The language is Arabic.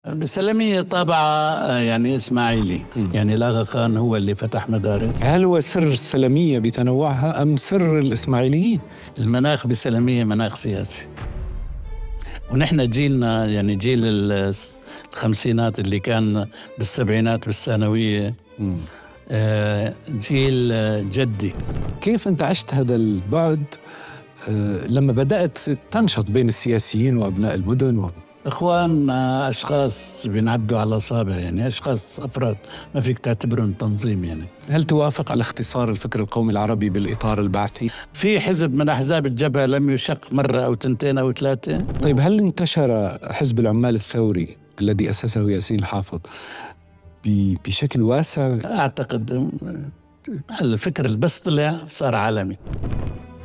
بسلمية طابعة يعني إسماعيلي. يعني الآغا خان هو اللي فتح مدارس. هل هو سر السلمية بتنوعها أم سر الإسماعيليين؟ المناخ بسلمية مناخ سياسي، ونحن جيلنا يعني جيل الخمسينات اللي كان بالسبعينات بالثانوية، جيل جدي. كيف أنت عشت هذا البعد لما بدأت تنشط بين السياسيين وأبناء المدن؟ إخوان أشخاص بينعدوا على أصابع، يعني أشخاص أفراد ما فيك تعتبرهم تنظيم. يعني هل توافق على اختصار الفكر القومي العربي بالإطار البعثي؟ في حزب من أحزاب الجبهة لم يشق مرة أو تنتين أو ثلاثة. طيب هل انتشر حزب العمال الثوري الذي أسسه ياسين الحافظ بشكل واسع؟ أعتقد الفكر اللي بس طلع صار عالمي.